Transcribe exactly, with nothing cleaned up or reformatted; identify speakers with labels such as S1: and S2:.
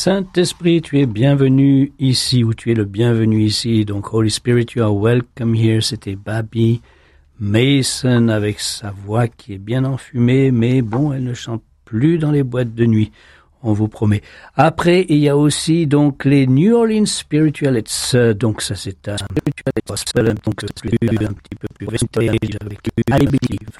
S1: Saint-Esprit, tu es bienvenu ici, ou tu es le bienvenu ici. Donc, Holy Spirit, you are welcome here. C'était Babi Mason avec sa voix qui est bien enfumée, mais bon, elle ne chante plus dans les boîtes de nuit, on vous promet. Après, il y a aussi donc les New Orleans Spiritualists. Donc, ça c'est un spiritualist, donc plus, un petit peu plus respecté avec I Believe.